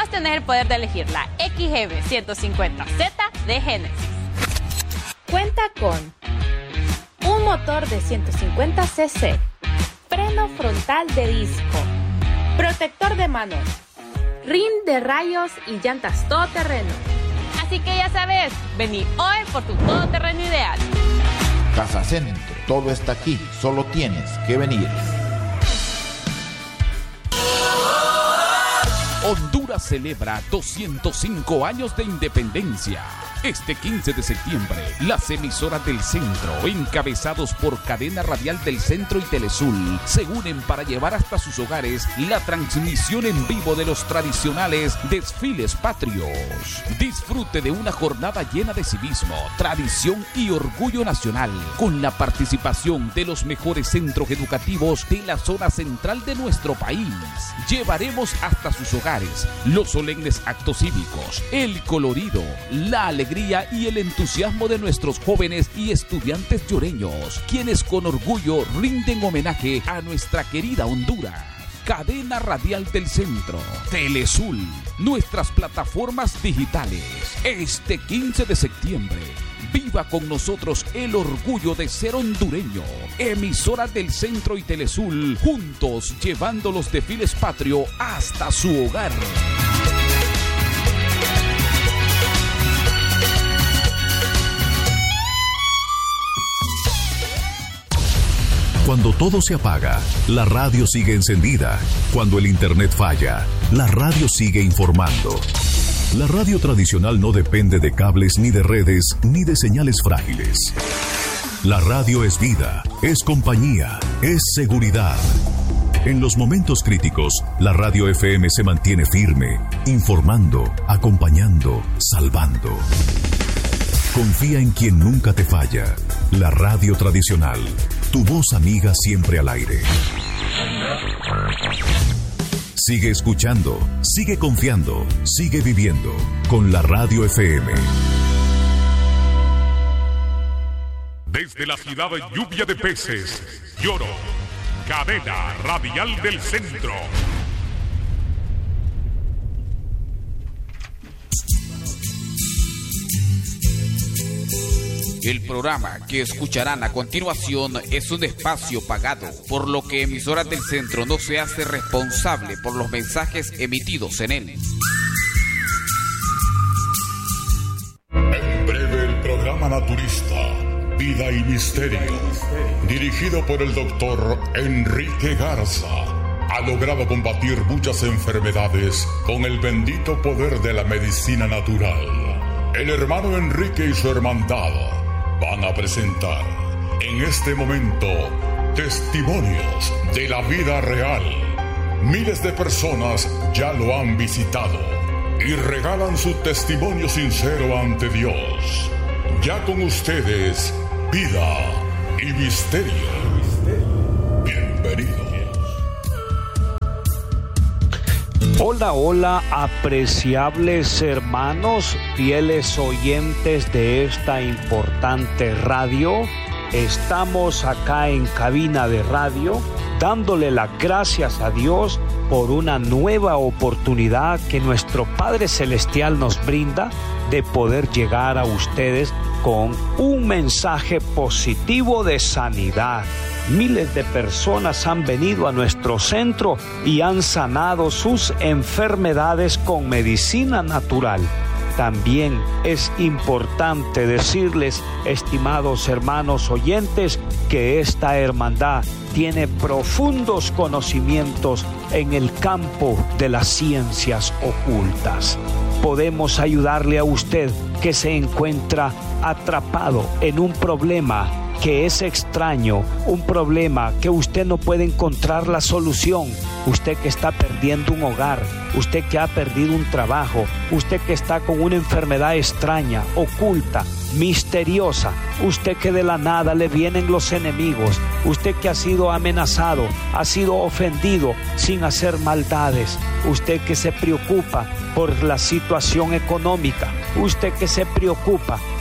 Vos tenés el poder de elegir la XGB 150Z de Genesis. Cuenta con un motor de 150 cc, freno frontal de disco, protector de manos, rin de rayos y llantas todoterreno. Así que ya sabes, vení hoy por tu todoterreno ideal. Casa Centro, todo está aquí, solo tienes que venir. Honduras celebra 205 años de independencia. Este 15 de septiembre, las emisoras del centro, encabezados por Cadena Radial del Centro y Telesul, se unen para llevar hasta sus hogares la transmisión en vivo de los tradicionales desfiles patrios. Disfrute de una jornada llena de civismo, tradición y orgullo nacional, con la participación de los mejores centros educativos de la zona central de nuestro país. Llevaremos hasta sus hogares los solemnes actos cívicos, el colorido, la alegría y el entusiasmo de nuestros jóvenes y estudiantes lloreños, quienes con orgullo rinden homenaje a nuestra querida Honduras. Cadena Radial del Centro, Telesul, nuestras plataformas digitales. Este 15 de septiembre, viva con nosotros el orgullo de ser hondureño. Emisoras del Centro y Telesul, juntos llevando los desfiles patrio hasta su hogar. Cuando todo se apaga, la radio sigue encendida. Cuando el internet falla, la radio sigue informando. La radio tradicional no depende de cables, ni de redes, ni de señales frágiles. La radio es vida, es compañía, es seguridad. En los momentos críticos, la radio FM se mantiene firme, informando, acompañando, salvando. Confía en quien nunca te falla. La radio tradicional. Tu voz amiga siempre al aire. Sigue escuchando, sigue confiando, sigue viviendo con la Radio FM. Desde la ciudad de Lluvia de Peces, Lloro, Cadena Radial del Centro. El programa que escucharán a continuación es un espacio pagado, por lo que Emisoras del Centro no se hace responsable por los mensajes emitidos en él. En breve el programa naturista, Vida y Misterio, dirigido por el doctor Enrique Garza, ha logrado combatir muchas enfermedades con el bendito poder de la medicina natural. El hermano Enrique y su hermandad van a presentar en este momento testimonios de la vida real. Miles de personas ya lo han visitado y regalan su testimonio sincero ante Dios. Ya con ustedes, Vida y Misterio. Bienvenidos. Hola, hola, apreciables hermanos, fieles oyentes de esta importante radio. Estamos acá en cabina de radio, dándole las gracias a Dios por una nueva oportunidad que nuestro Padre Celestial nos brinda de poder llegar a ustedes con un mensaje positivo de sanidad. Miles de personas han venido a nuestro centro y han sanado sus enfermedades con medicina natural. También es importante decirles, estimados hermanos oyentes, que esta hermandad tiene profundos conocimientos en el campo de las ciencias ocultas. Podemos ayudarle a usted que se encuentra atrapado en un problema que es extraño, un problema que usted no puede encontrar la solución. Usted que está perdiendo un hogar, usted que ha perdido un trabajo, usted que está con una enfermedad extraña, oculta, misteriosa, usted que de la nada le vienen los enemigos, usted que ha sido amenazado, ha sido ofendido sin hacer maldades, usted que se preocupa por la situación económica, usted que se preocupa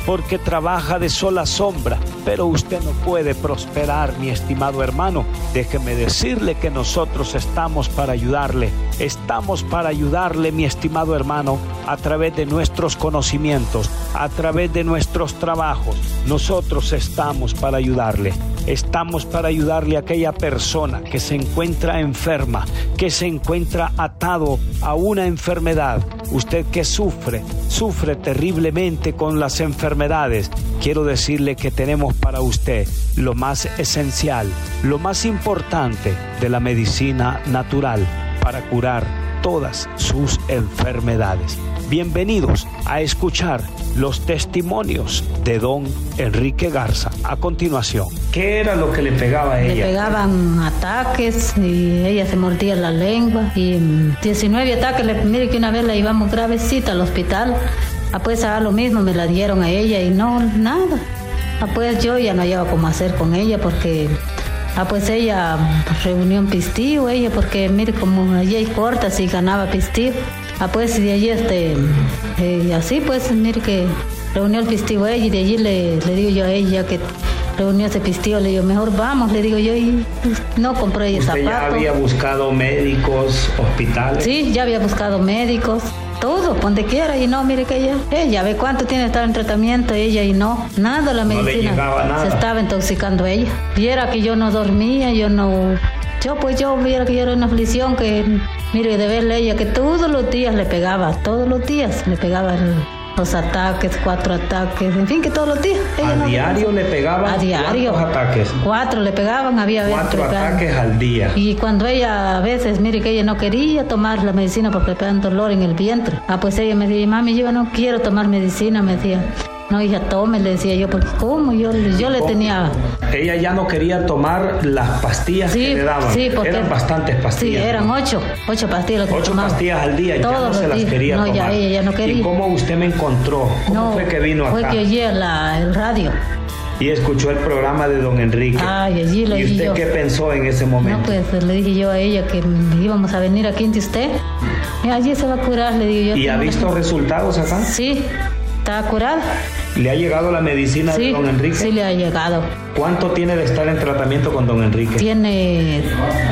porque trabaja de sol a sombra, pero usted no puede prosperar, mi estimado hermano. Déjeme decirle que nosotros estamos para ayudarle. Estamos para ayudarle, mi estimado hermano, a través de nuestros conocimientos, a través de nuestros trabajos. Nosotros estamos para ayudarle. Estamos para ayudarle a aquella persona que se encuentra enferma, que se encuentra atado a una enfermedad. Usted que sufre terriblemente con las enfermedades. Quiero decirle que tenemos para usted lo más esencial, lo más importante de la medicina natural para curar todas sus enfermedades. Bienvenidos a escuchar los testimonios de don Enrique Garza. A continuación, ¿qué era lo que le pegaba a ella? Le pegaban ataques y ella se mordía la lengua y 19 ataques. Mire que una vez la llevamos gravecita al hospital. Pues a lo mismo me la dieron a ella y no, nada. Pues yo ya no hallaba cómo hacer con ella porque pues ella reunió un pistillo ella porque mire como allí hay cortas y ganaba pistillo. Pues de allí así pues mire que reunió el pistillo ella y de allí le digo yo a ella que reunió ese pistillo, le digo mejor vamos, le digo yo y no compró ella zapatos. ¿Usted ya había buscado médicos, hospitales? Sí, ya había buscado médicos. Todo, donde quiera, y no, mire que ella ve cuánto tiene que estar en tratamiento ella y no, nada, la medicina. No le llegaba nada. Se estaba intoxicando ella. Viera que yo no dormía, yo viera que yo era una aflicción que, mire, de verle a ella que todos los días le pegaba los ataques, 4 ataques, en fin, que todos los días. ¿A diario le pegaban? A diario. ¿Cuántos ataques? 4 le pegaban, había 4 ataques al día. Y cuando ella, a veces, mire que ella no quería tomar la medicina porque le pegan dolor en el vientre. Pues ella me decía, mami, yo no quiero tomar medicina, me decía. No, hija, tome, le decía yo, porque ¿cómo? Yo le tenía... Ella ya no quería tomar las pastillas que le daban. Sí, porque... Eran bastantes pastillas. Sí, eran 8 pastillas. 8 pastillas al día, ya no se las quería tomar. No, ya ella ya no quería. ¿Y cómo usted me encontró? ¿Cómo fue que vino acá? Fue que oí el radio. Y escuchó el programa de don Enrique. Allí lo ¿Y usted qué pensó en ese momento? No, pues le dije yo a ella que íbamos a venir aquí ante usted. Y allí se va a curar, le digo yo. ¿Y ha visto resultados acá? Sí, está curada. ¿Le ha llegado la medicina de don Enrique? Sí, le ha llegado. ¿Cuánto tiene de estar en tratamiento con don Enrique? Tiene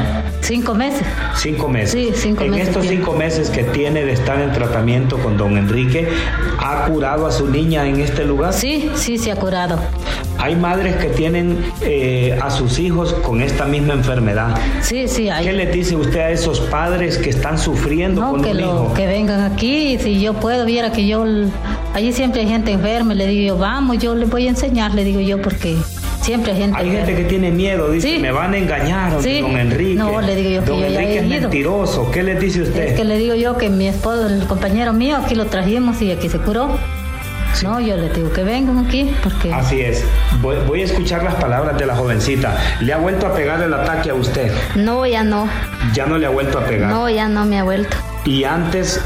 5 meses. 5 meses. Sí, 5 meses. En estos 5 meses que tiene de estar en tratamiento con don Enrique, ¿ha curado a su niña en este lugar? Sí, se ha curado. Hay madres que tienen a sus hijos con esta misma enfermedad. Sí, hay. ¿Qué le dice usted a esos padres que están sufriendo con un hijo? Que vengan aquí, si yo puedo, viera que yo... Allí siempre hay gente enferma, le digo yo, vamos, yo les voy a enseñar, le digo yo, porque siempre hay gente enferma. Hay gente que tiene miedo, dice, me van a engañar, don Enrique. No, le digo yo que don Enrique es mentiroso. ¿Qué le dice usted? Es que le digo yo que mi esposo, el compañero mío, aquí lo trajimos y aquí se curó. Sí. No, yo le digo que vengan aquí porque... Así es. Voy a escuchar las palabras de la jovencita. ¿Le ha vuelto a pegar el ataque a usted? No, ya no. ¿Ya no le ha vuelto a pegar? No, ya no me ha vuelto. ¿Y antes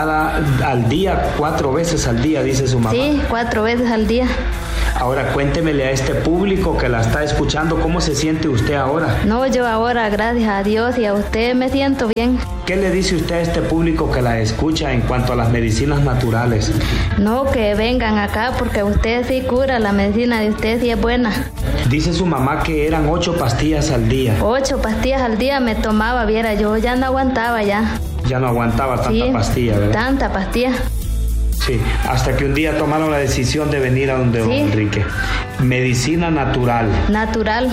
al día, 4 veces al día, dice su mamá? Sí, 4 veces al día. Ahora cuéntemele a este público que la está escuchando, ¿cómo se siente usted ahora? No, yo ahora, gracias a Dios y a usted, me siento bien. ¿Qué le dice usted a este público que la escucha en cuanto a las medicinas naturales? No, que vengan acá porque usted sí cura, la medicina de usted sí es buena. Dice su mamá que eran 8 pastillas al día. 8 pastillas al día me tomaba, viera, yo ya no aguantaba ya. Ya no aguantaba tanta pastilla, ¿verdad? Tanta pastilla. Sí, hasta que un día tomaron la decisión de venir a donde don Enrique. Medicina natural. Natural.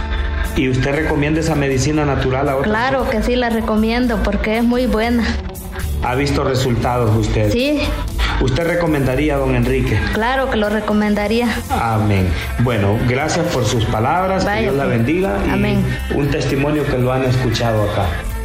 ¿Y usted recomienda esa medicina natural ahora? Claro que sí la recomiendo porque es muy buena. ¿Ha visto resultados usted? Sí. ¿Usted recomendaría a don Enrique? Claro que lo recomendaría. Amén. Bueno, gracias por sus palabras. Vaya, que Dios la bendiga. Amén. Y un testimonio que lo han escuchado acá.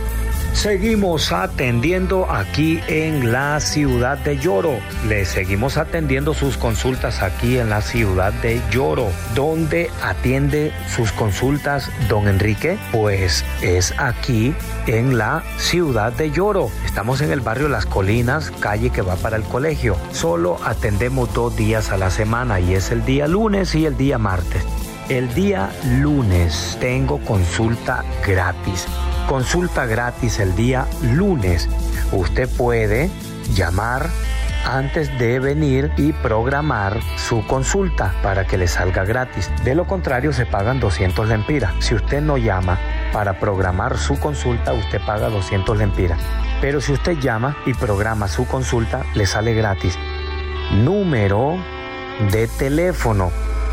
Seguimos atendiendo aquí en la ciudad de Yoro. Le seguimos atendiendo sus consultas aquí en la ciudad de Yoro. ¿Dónde atiende sus consultas don Enrique? Pues es aquí en la ciudad de Yoro. Estamos en el barrio Las Colinas, calle que va para el colegio. Solo atendemos 2 días a la semana y es el día lunes y el día martes. El día lunes tengo consulta gratis. Consulta gratis el día lunes. Usted puede llamar antes de venir y programar su consulta para que le salga gratis. De lo contrario, se pagan 200 lempiras. Si usted no llama para programar su consulta, usted paga 200 lempiras. Pero si usted llama y programa su consulta, le sale gratis. Número de teléfono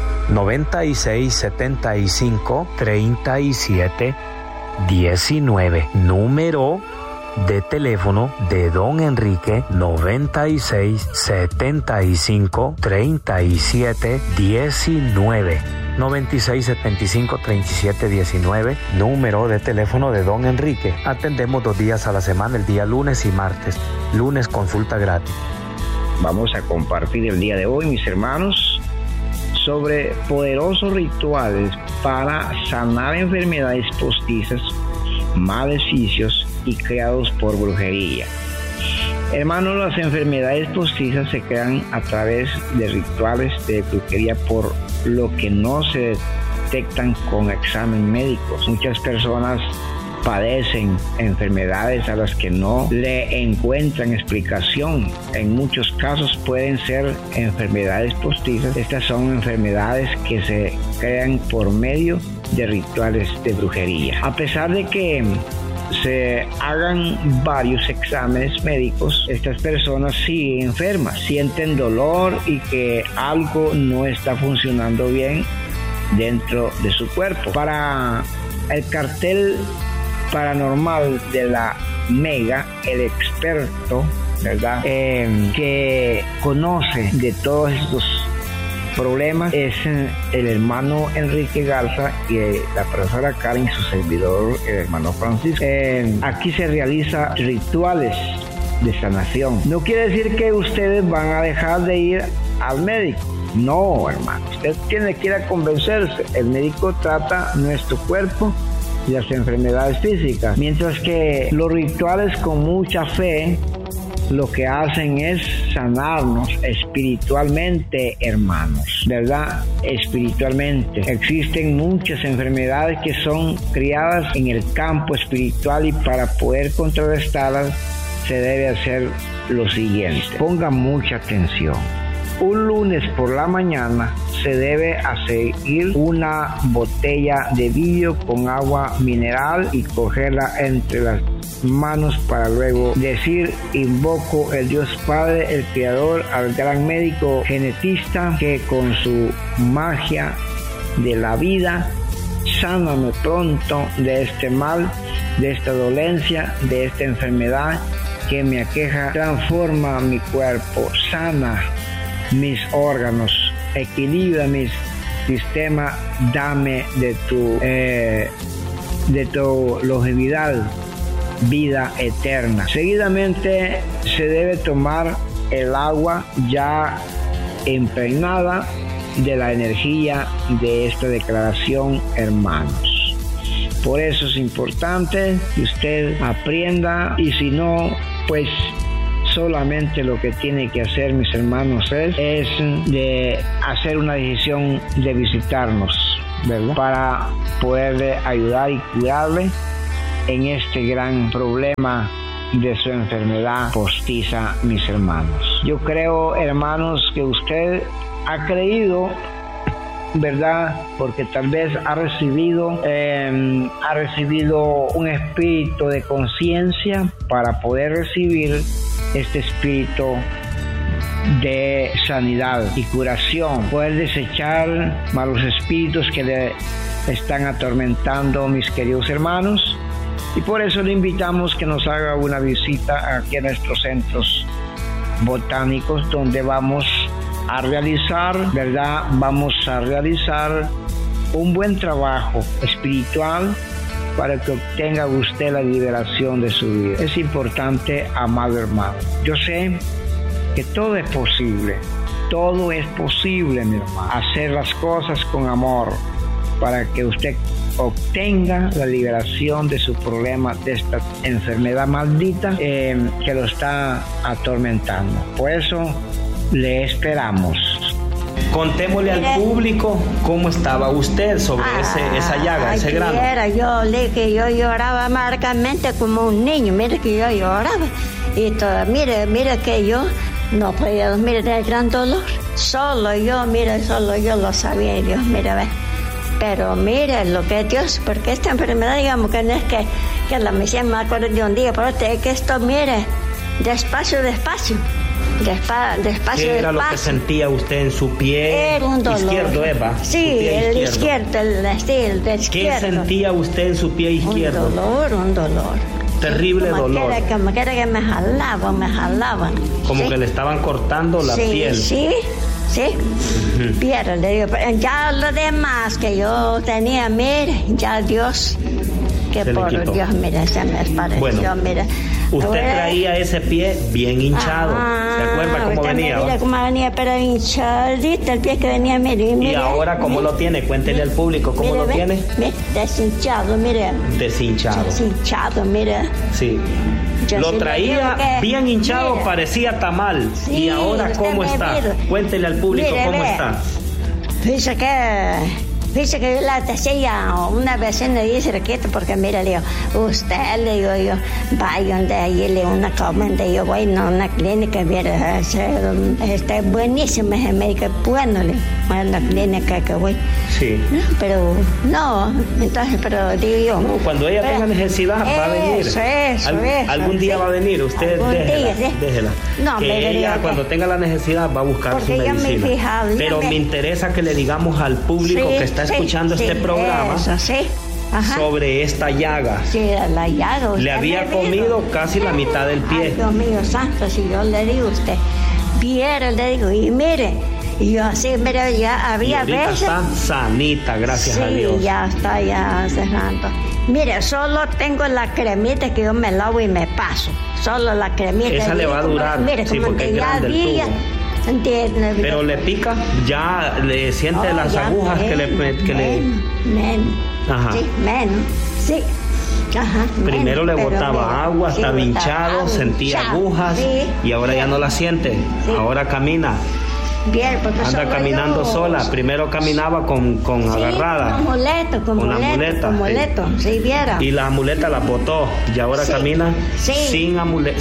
9675-3719. Número de teléfono de Don Enrique 9675-3719. 9675-3719, número de teléfono de Don Enrique. Atendemos 2 días a la semana, el día lunes y martes. Lunes consulta gratis. Vamos a compartir el día de hoy, mis hermanos, sobre poderosos rituales para sanar enfermedades postizas, maleficios y creados por brujería. Hermanos, las enfermedades postizas se crean a través de rituales de brujería, por lo que no se detectan con examen médico. Muchas personas padecen enfermedades a las que no le encuentran explicación. En muchos casos pueden ser enfermedades postizas. Estas son enfermedades que se crean por medio de rituales de brujería. A pesar de que se hagan varios exámenes médicos, estas personas siguen enfermas, sienten dolor y que algo no está funcionando bien dentro de su cuerpo. Para el cartel paranormal de la Mega, el experto, ¿verdad?, que conoce de todos estos problemas es el hermano Enrique Garza y la profesora Karen y su servidor, el hermano Francisco. Aquí se realizan rituales de sanación. No quiere decir que ustedes van a dejar de ir al médico. No, hermano. Usted tiene que ir a convencerse. El médico trata nuestro cuerpo y las enfermedades físicas, mientras que los rituales con mucha fe lo que hacen es sanarnos espiritualmente, hermanos, ¿verdad? Espiritualmente. Existen muchas enfermedades que son criadas en el campo espiritual, y para poder contrarrestarlas se debe hacer lo siguiente. Pongan mucha atención. Un lunes por la mañana se debe seguir una botella de vidrio con agua mineral y cogerla entre las manos para luego decir: invoco el Dios Padre, el Creador, al gran médico genetista que con su magia de la vida sáname pronto de este mal, de esta dolencia, de esta enfermedad que me aqueja. Transforma mi cuerpo, sana mis órganos, equilibra mi sistema, dame de tu longevidad, vida eterna. Seguidamente se debe tomar el agua ya impregnada de la energía de esta declaración, hermanos. Por eso es importante que usted aprenda, y si no, pues solamente lo que tiene que hacer, mis hermanos, es de hacer una decisión de visitarnos, ¿verdad?, para poderle ayudar y curarle en este gran problema de su enfermedad postiza, mis hermanos. Yo creo, hermanos, que usted ha creído, ¿verdad?, porque tal vez ha recibido un espíritu de conciencia para poder recibir este espíritu de sanidad y curación, poder desechar malos espíritus que le están atormentando, mis queridos hermanos. Y por eso le invitamos que nos haga una visita aquí a nuestros centros botánicos, donde vamos a realizar, ¿verdad?, vamos a realizar un buen trabajo espiritual para que obtenga usted la liberación de su vida. Es importante, amado hermano. Yo sé que todo es posible, mi hermano. Hacer las cosas con amor para que usted obtenga la liberación de su problema, de esta enfermedad maldita que lo está atormentando. Por eso le esperamos. Contémosle al público cómo estaba usted sobre esa llaga, ese grano. Yo lloraba amargamente como un niño, mire que yo lloraba. Y todo, mire que yo no podía dormir de gran dolor. Solo yo lo sabía, y Dios, mira, ve. Pero mire lo que es Dios, porque esta enfermedad, digamos, que no es que la medicina, me acuerdo de un día, pero es que esto, mire, despacio. ¿Qué era lo que sentía usted en su pie? Era un dolor. Izquierdo, Eva. Sí, el izquierdo, el de izquierdo. ¿Qué sentía usted en su pie izquierdo? Un dolor. Terrible dolor. Como que me jalaban. Como ¿sí? que le estaban cortando la piel. Sí. Pero le digo, ya lo demás que yo tenía, mire, ya Dios, que se por Dios, mire, se me pareció, bueno, mire. Usted traía ese pie bien hinchado. ¿Se acuerda cómo venía? Mira cómo venía, pero hinchadito el pie que venía, mire. ¿Y ahora cómo lo tiene? Cuéntele al público cómo lo tiene. Deshinchado, mire. Deshinchado, mire. Sí. Lo traía bien hinchado, mire, parecía tamal. Sí, ¿y ahora cómo está? Cuéntele al público cómo está. Dice que yo la decía una vecina dice Riquito, porque mira, le digo, usted, le digo yo, vaya donde allí le una comenta, yo voy a una clínica, mira, está buenísima ese médico, bueno, le a una clínica que voy. Sí. No, pero no, entonces, pero digo yo. No, cuando ella tenga necesidad va a venir. Algún día va a venir, usted déjela. No, que ella cuando tenga la necesidad va a buscar su medicina. Pero me interesa que le digamos al público que está escuchando este programa sobre esta llaga. Sí, la llaga. Le había comido casi la mitad del pie. Ay, Dios mío santo, si yo le digo a usted, viera, le digo, y mire, y yo así, mire, ya había y ahorita veces. Está sanita, gracias a Dios. Sí, ya está, ya cerrando. Mire, solo tengo la cremita que yo me lavo y me paso. Solo la cremita. Esa le va a durar, mire, sí, porque es grande el tubo. Pero le pica, ya le siente las agujas que le... Menos. Ajá. Sí, menos. Sí. Ajá, primero le botaba agua, estaba hinchado, sentía agujas y ahora ya no la siente. Ahora camina. Bien, anda caminando sola. Primero caminaba con agarrada. Con la muleta. Sí, viera. Y la muleta la botó y ahora camina sin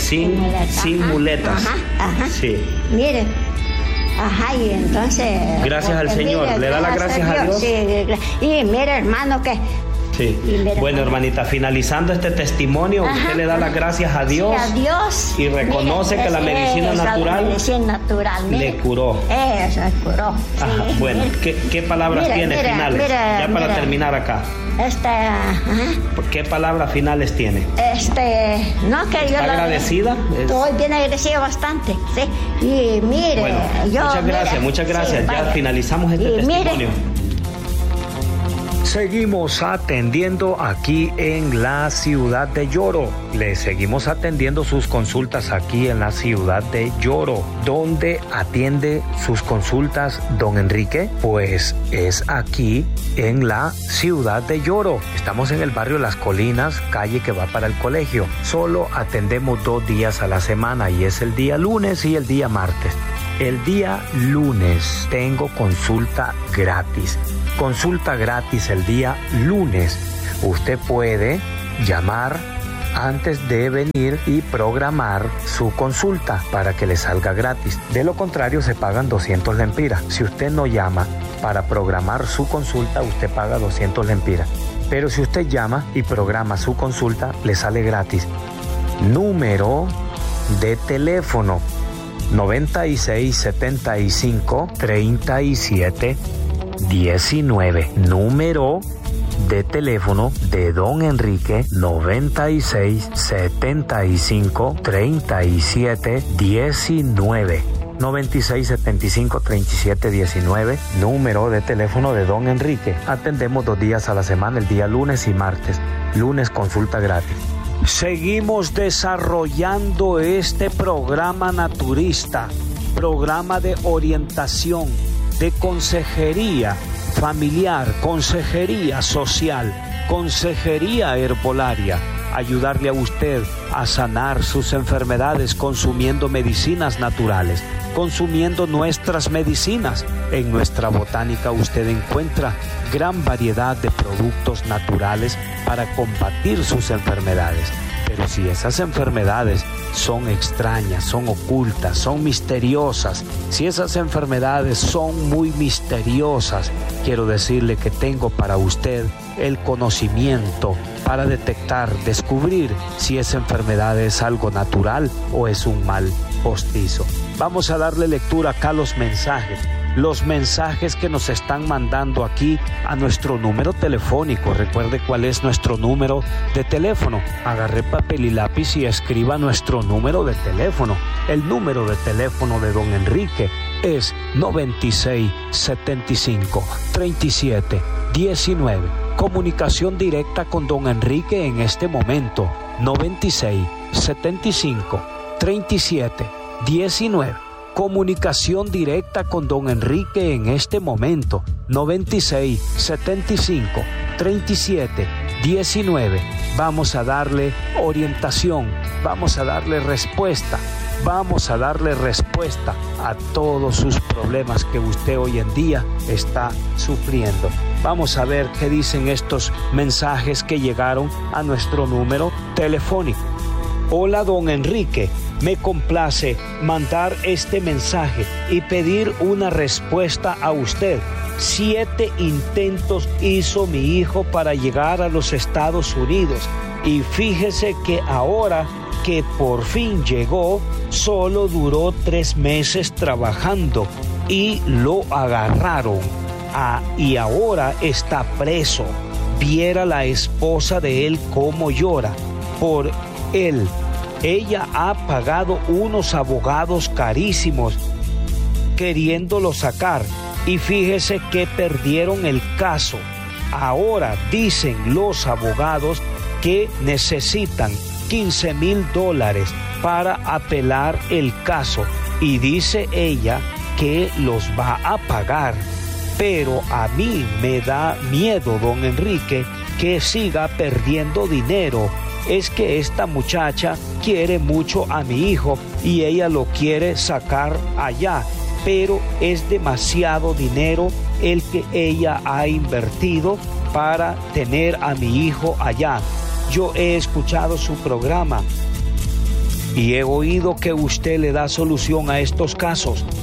muletas. Ajá. Sí. Mire. Ajá, y entonces. Gracias al Señor. Mire, ¿le da las gracias a Dios? Sí. Y mire, hermano, que. Sí. Bueno, hermanita, finalizando este testimonio, usted le da las gracias a Dios, y reconoce que la medicina natural le curó. Eso, curó. Ajá. Bueno, ¿qué palabras tiene finales? Ya para terminar acá. ¿Qué palabras finales tiene? No, que ¿Está agradecida? Estoy bien agradecida bastante, sí. Y mire, bueno, muchas gracias. Ya finalizamos este testimonio. Seguimos atendiendo aquí en la ciudad de Yoro. Le seguimos atendiendo sus consultas aquí en la ciudad de Yoro. ¿Dónde atiende sus consultas don Enrique? Pues es aquí en la ciudad de Yoro. Estamos en el barrio Las Colinas, calle que va para el colegio. Solo atendemos 2 días a la semana y es el día lunes y el día martes. El día lunes tengo consulta gratis. Consulta gratis el día lunes. Usted puede llamar antes de venir y programar su consulta para que le salga gratis. De lo contrario, se pagan 200 lempiras. Si usted no llama para programar su consulta, usted paga 200 lempiras. Pero si usted llama y programa su consulta, le sale gratis. Número de teléfono 9675-3719. Número de teléfono de don Enrique 9675-3719. 9675-3719, número de teléfono de don Enrique. Atendemos 2 días a la semana, el día lunes y martes. Lunes consulta gratis. Seguimos desarrollando este programa naturista, programa de orientación, de consejería familiar, consejería social, consejería herbolaria. Ayudarle a usted a sanar sus enfermedades consumiendo medicinas naturales, consumiendo nuestras medicinas. En nuestra botánica usted encuentra gran variedad de productos naturales para combatir sus enfermedades. Pero si esas enfermedades son extrañas, son ocultas, son misteriosas, si esas enfermedades son muy misteriosas, quiero decirle que tengo para usted el conocimiento para detectar, descubrir si esa enfermedad es algo natural o es un mal postizo. Vamos a darle lectura acá a los mensajes que nos están mandando aquí a nuestro número telefónico. Recuerde cuál es nuestro número de teléfono. Agarre papel y lápiz y escriba nuestro número de teléfono. El número de teléfono de don Enrique es 96 75 37 19. Comunicación directa con don Enrique en este momento. 96 75 37 19. Comunicación directa con don Enrique en este momento. 96 75 37 19. Vamos a darle orientación, vamos a darle respuesta a todos sus problemas que usted hoy en día está sufriendo. Vamos a ver qué dicen estos mensajes que llegaron a nuestro número telefónico. Hola, don Enrique. Me complace mandar este mensaje y pedir una respuesta a usted. 7 intentos hizo mi hijo para llegar a los Estados Unidos y fíjese que ahora que por fin llegó, solo duró 3 meses trabajando y lo agarraron. Y ahora está preso. Viera la esposa de él cómo llora por él. Ella ha pagado unos abogados carísimos queriéndolo sacar y fíjese que perdieron el caso. Ahora dicen los abogados que necesitan $15,000 para apelar el caso y dice ella que los va a pagar. Pero a mí me da miedo, don Enrique, que siga perdiendo dinero. Es que esta muchacha quiere mucho a mi hijo y ella lo quiere sacar allá, pero es demasiado dinero el que ella ha invertido para tener a mi hijo allá. Yo he escuchado su programa y he oído que usted le da solución a estos casos.